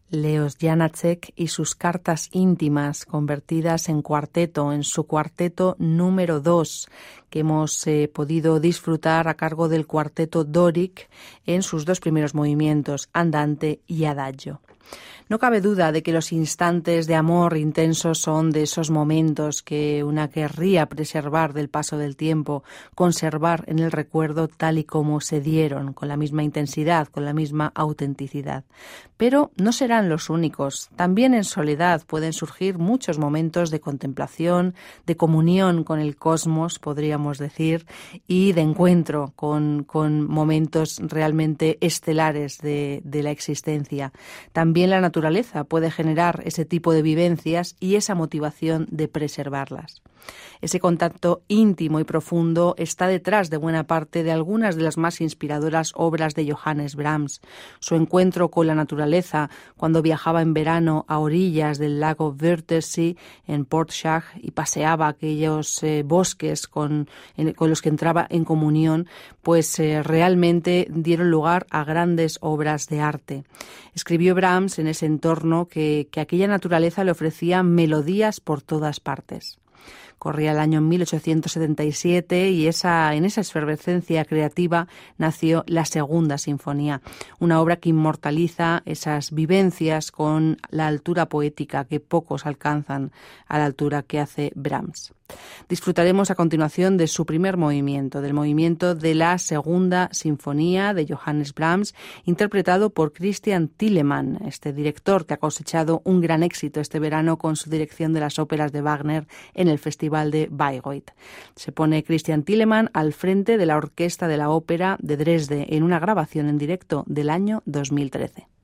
Leos Janáček y sus cartas íntimas convertidas en cuarteto, en su cuarteto número 2, que hemos podido disfrutar a cargo del cuarteto Dóric en sus dos primeros movimientos, andante y adagio. No cabe duda de que los instantes de amor intensos son de esos momentos que una querría preservar del paso del tiempo, conservar en el recuerdo tal y como se dieron, con la misma intensidad, con la misma autenticidad. Pero no serán los únicos. También en soledad pueden surgir muchos momentos de contemplación, de comunión con el cosmos, podríamos decir, y de encuentro con momentos realmente estelares de la existencia. También la naturaleza puede generar ese tipo de vivencias y esa motivación de preservarlas. Ese contacto íntimo y profundo está detrás de buena parte de algunas de las más inspiradoras obras de Johannes Brahms. Su encuentro con la naturaleza cuando viajaba en verano a orillas del lago Wörthersee en Portschach y paseaba aquellos bosques con los que entraba en comunión, pues realmente dieron lugar a grandes obras de arte. Escribió Brahms en ese entorno que aquella naturaleza le ofrecía melodías por todas partes. Corría el año 1877 y en esa efervescencia creativa nació la Segunda Sinfonía, una obra que inmortaliza esas vivencias con la altura poética que pocos alcanzan a la altura que hace Brahms. Disfrutaremos a continuación de su primer movimiento, del movimiento de la Segunda Sinfonía de Johannes Brahms, interpretado por Christian Thielemann, este director que ha cosechado un gran éxito este verano con su dirección de las óperas de Wagner en el Festival de Bayreuth. Se pone Christian Thielemann al frente de la Orquesta de la Ópera de Dresde en una grabación en directo del año 2013.